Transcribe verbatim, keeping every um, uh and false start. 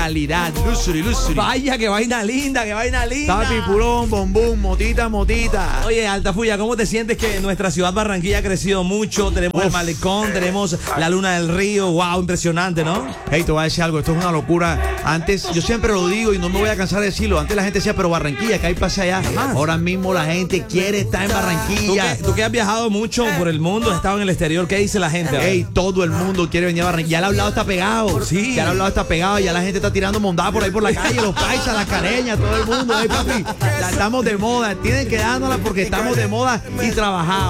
Calidad, luxury, luxury. Vaya, qué vaina linda, qué vaina linda. Papi, purón, bombón, motita, motita. Oye, Altafulla, ¿cómo te sientes que nuestra ciudad Barranquilla ha crecido mucho? Tenemos Uf. el malecón, tenemos la luna del río. Wow, impresionante, ¿no? Hey, te voy a decir algo, esto es una locura. Antes, yo siempre lo digo y no me voy a cansar de decirlo. Antes la gente decía, pero Barranquilla, que hay pase allá. Ajá. Ahora mismo la gente quiere estar en Barranquilla. ¿Tú que, tú que has viajado mucho por el mundo, has estado en el exterior, ¿qué dice la gente? Hey, todo el mundo quiere venir a Barranquilla. Ya el hablado está pegado. Sí. Ya el hablado está pegado, ya la gente está tirando mondada por ahí por la calle, los paisas, las careñas, todo el mundo. Hey, papi, ya estamos de moda. Tienen que dárnosla porque estamos de moda y trabajados.